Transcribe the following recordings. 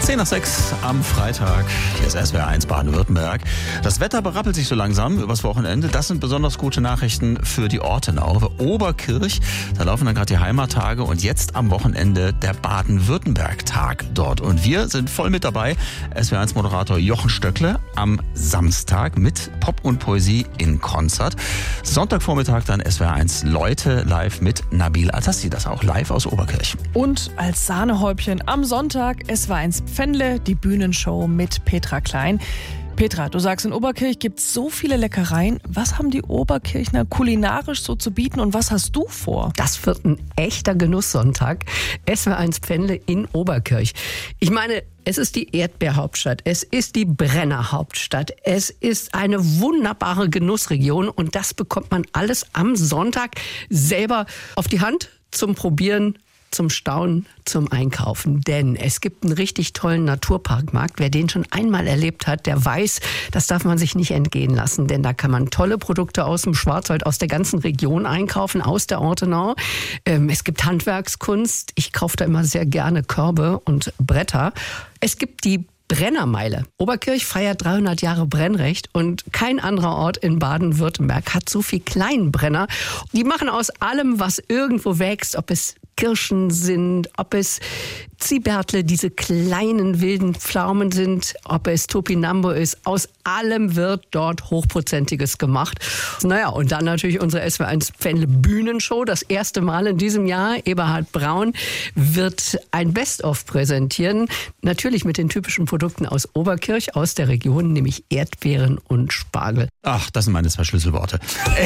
10:06 am Freitag. Hier ist SWR 1 Baden-Württemberg. Das Wetter berappelt sich so langsam übers Wochenende. Das sind besonders gute Nachrichten für die Ortenau. Oberkirch, da laufen dann gerade die Heimattage und jetzt am Wochenende der Baden-Württemberg-Tag dort. Und wir sind voll mit dabei. SWR 1 Moderator Jochen Stöckle am Samstag mit Pop und Poesie in Konzert. Sonntagvormittag dann SWR 1 Leute live mit Nabil Atassi. Das auch live aus Oberkirch. Und als Sahnehäubchen am Sonntag SWR 1 Pfändle, die Bühnenshow mit Petra Klein. Petra, du sagst, in Oberkirch gibt es so viele Leckereien. Was haben die Oberkirchner kulinarisch so zu bieten und was hast du vor? Das wird ein echter Genusssonntag. SWR 1 Pfändle in Oberkirch. Ich meine, es ist die Erdbeerhauptstadt, es ist die Brennerhauptstadt, es ist eine wunderbare Genussregion und das bekommt man alles am Sonntag selber auf die Hand zum Probieren, zum Staunen, zum Einkaufen. Denn es gibt einen richtig tollen Naturparkmarkt. Wer den schon einmal erlebt hat, der weiß, das darf man sich nicht entgehen lassen. Denn da kann man tolle Produkte aus dem Schwarzwald, aus der ganzen Region einkaufen, aus der Ortenau. Es gibt Handwerkskunst. Ich kaufe da immer sehr gerne Körbe und Bretter. Es gibt die Brennermeile. Oberkirch feiert 300 Jahre Brennrecht und kein anderer Ort in Baden-Württemberg hat so viel Kleinbrenner. Die machen aus allem, was irgendwo wächst, ob es Kirschen sind, ob es Zibärtle, diese kleinen wilden Pflaumen sind, ob es Topinambo ist. Aus allem wird dort Hochprozentiges gemacht. Naja, und dann natürlich unsere SWR 1 Pfändle Bühnenshow. Das erste Mal in diesem Jahr. Eberhard Braun wird ein Best-of präsentieren. Natürlich mit den typischen Produkten aus Oberkirch, aus der Region, nämlich Erdbeeren und Spargel. Ach, das sind meine zwei Schlüsselworte.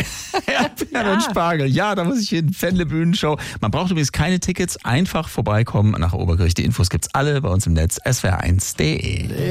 Erdbeeren und Spargel. Ja, da muss ich hin. Pfändle Bühnenshow. Man braucht übrigens keine Tickets. Einfach vorbeikommen nach Oberkirch. Die Infos gibt's alle bei uns im Netz. swr1.de.